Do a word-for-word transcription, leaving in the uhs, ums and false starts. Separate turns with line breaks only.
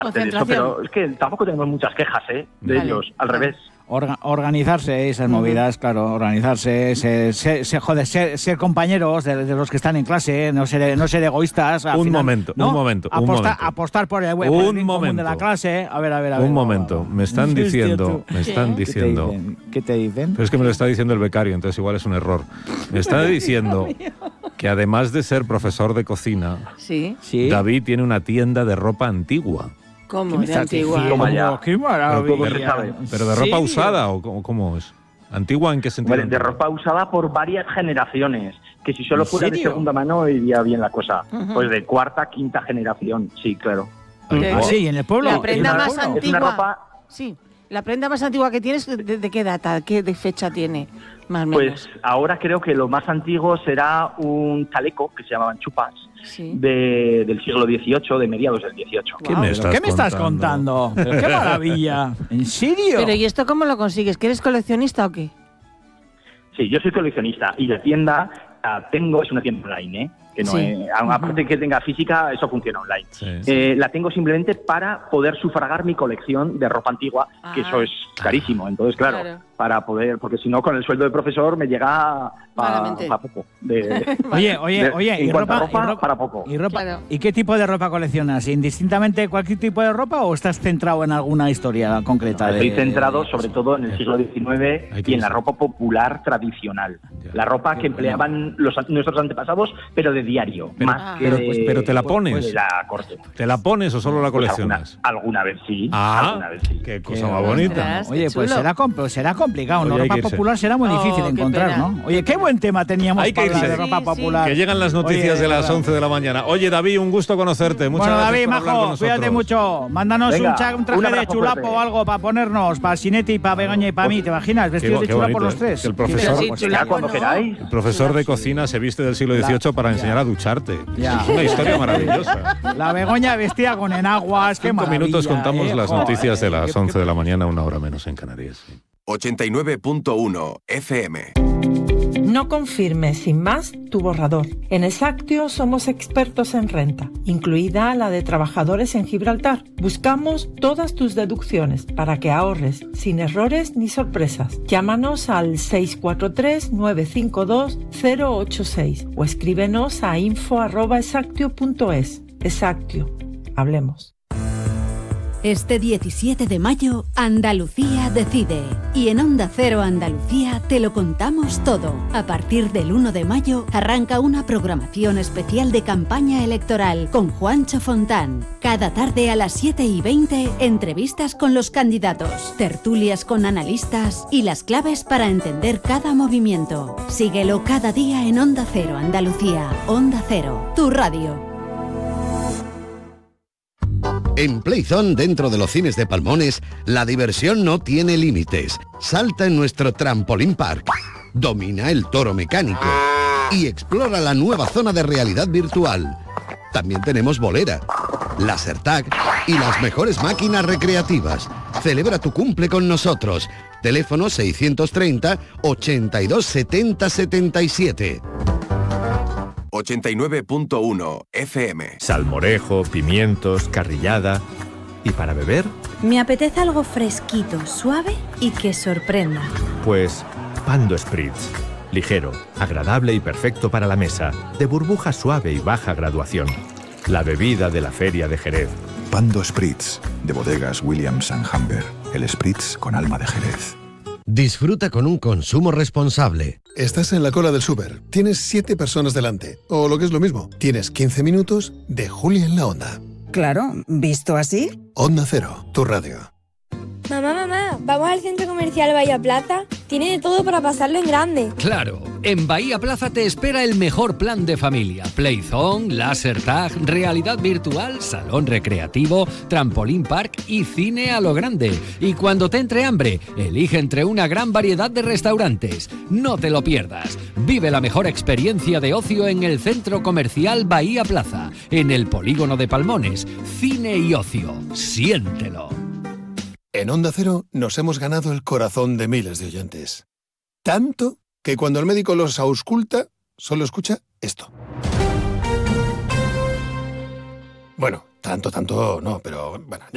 hacer eso, pero es que tampoco tenemos muchas quejas, ¿eh? De vale. ellos, al revés.
Orga, organizarse, esas uh-huh. movidas, claro, organizarse, ser, ser, ser, joder, ser, ser compañeros de, de los que están en clase, no ser, no ser egoístas.
Un
final,
momento,
¿no?
un momento,
apostar,
un momento.
Apostar por el, por el bien común de la clase. A ver, a ver, a ver.
Un momento, me están diciendo, me están
¿Qué
diciendo.
¿Qué te dicen? ¿Qué te dicen?
Pero es que me lo está diciendo el becario, entonces igual es un error. Me está diciendo que además de ser profesor de cocina,
sí.
David tiene una tienda de ropa antigua.
¿Cómo? ¿De antigua?
¡Qué maravilla!
Pero, pero de ropa ¿Sí? usada, ¿o cómo, cómo es? ¿Antigua en qué sentido?
Bueno, de ropa usada por varias generaciones. Que si solo fuera
serio?
de segunda mano iría bien la cosa. Uh-huh. Pues de cuarta, quinta generación. Sí, claro.
¿Ah, sí? ¿En el pueblo?
La prenda más
pueblo?
antigua.
Es una ropa...
Sí. La prenda más antigua que tienes, ¿de, de qué data? ¿Qué de fecha tiene? Más o menos.
Pues ahora creo que lo más antiguo será un chaleco que se llamaban chupas. Sí. De, del siglo dieciocho, de mediados del dieciocho.
¿Qué, wow. me, estás ¿Qué me estás contando? Pero ¡qué maravilla! ¿En serio?
Pero ¿y esto cómo lo consigues? ¿Que eres coleccionista o qué?
Sí, yo soy coleccionista y la tienda la tengo, es una tienda online, ¿eh? Que no sí. es, aparte de que tenga física, eso funciona online. Sí, sí. Eh, la tengo simplemente para poder sufragar mi colección de ropa antigua, ah, que eso es carísimo. Entonces, claro, claro, para poder, porque si no, con el sueldo de profesor me llega para pa poco. De,
oye, oye,
de,
oye,
en
¿y
ropa,
ropa,
ropa,
y ropa
para poco.
¿Y, ropa claro. ¿Y qué tipo de ropa coleccionas? ¿Indistintamente cualquier tipo de ropa o estás centrado en alguna historia concreta?
No,
de,
estoy centrado sobre todo en el siglo diecinueve y en la ropa popular tradicional. La ropa que empleaban los, nuestros antepasados, pero de diario.
Pero,
más
ah,
que
pero,
de,
pues, pero te la pones.
Pues de la corte.
¿Te la pones o solo la coleccionas?
Pues alguna, alguna vez sí.
Ah,
alguna vez sí.
Qué cosa más bonita.
Oye, pues será, será complicado, ¿no?
Oye,
ropa popular será muy difícil
oh,
de encontrar,
pena.
¿no? Oye, qué buen tema teníamos
Hay que
para
irse.
de ropa
sí,
popular.
Que llegan las noticias Oye, de las once de la mañana. Oye, David, un gusto conocerte. Muchas
bueno,
gracias
David,
por hablar
majo,
con
cuídate mucho. Mándanos
Venga,
un, cha, un traje
un
de chulapo o algo para ponernos, para Sinetti, para Begoña y para mí. ¿Te imaginas? Vestidos de chulapo los tres.
El profesor,
sí,
pues ya cuando
no.
queráis.
el profesor de cocina se viste del siglo dieciocho para enseñar a ducharte.
Ya.
Es una historia maravillosa.
La Begoña vestía con enaguas. Qué
Cinco minutos contamos
eh,
las
joder,
noticias de
eh,
las
qué,
once
qué...
de la mañana, una hora menos en Canarias.
ochenta y nueve punto uno F M.
No confirmes sin más tu borrador. En Exactio somos expertos en renta, incluida la de trabajadores en Gibraltar. Buscamos todas tus deducciones para que ahorres sin errores ni sorpresas. Llámanos al seis cuatro tres, nueve cinco dos, cero ocho seis o escríbenos a info arroba exactio punto es. Exactio. Hablemos.
Este diecisiete de mayo, Andalucía decide. Y en Onda Cero Andalucía te lo contamos todo. A partir del uno de mayo, arranca una programación especial de campaña electoral con Juancho Fontán. Cada tarde a las siete y veinte, entrevistas con los candidatos, tertulias con analistas y las claves para entender cada movimiento. Síguelo cada día en Onda Cero Andalucía. Onda Cero, tu radio.
En Playzone, dentro de los cines de Palmones, la diversión no tiene límites. Salta en nuestro Trampolín Park, domina el toro mecánico y explora la nueva zona de realidad virtual. También tenemos bolera, laser tag y las mejores máquinas recreativas. Celebra tu cumple con nosotros. Teléfono seiscientos treinta, ochenta y dos, setenta, setenta y siete.
ochenta y nueve punto uno F M.
Salmorejo, pimientos, carrillada. ¿Y para beber?
Me apetece algo fresquito, suave y que sorprenda.
Pues Pando Spritz. Ligero, agradable y perfecto para la mesa. De burbuja suave y baja graduación. La bebida de la Feria de Jerez.
Pando Spritz, de bodegas Williams and Humber. El Spritz con alma de Jerez.
Disfruta con un consumo responsable.
Estás en la cola del súper, tienes siete personas delante, o lo que es lo mismo, tienes quince minutos de Julia en la Onda.
Claro, ¿visto así?
Onda Cero, tu radio.
Mamá, mamá, ¿vamos al centro comercial Bahía Plaza? Tiene de todo para pasarlo en grande.
Claro, en Bahía Plaza te espera el mejor plan de familia. Playzone, laser tag, realidad virtual, salón recreativo, trampolín park y cine a lo grande. Y cuando te entre hambre, elige entre una gran variedad de restaurantes. No te lo pierdas. Vive la mejor experiencia de ocio en el centro comercial Bahía Plaza, en el polígono de Palmones. Cine y ocio. Siéntelo.
En Onda Cero nos hemos ganado el corazón de miles de oyentes. Tanto que cuando el médico los ausculta, solo escucha esto. Bueno, tanto, tanto no, pero bueno.